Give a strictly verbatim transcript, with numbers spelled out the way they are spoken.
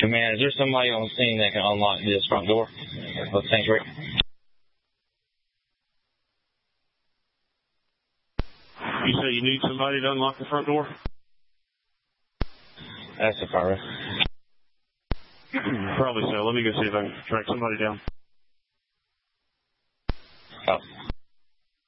Command, is there somebody on scene that can unlock this front door? Let's thank Rick. You say you need somebody to unlock the front door? That's the fire. Probably so. Let me go see if I can track somebody down. Oh.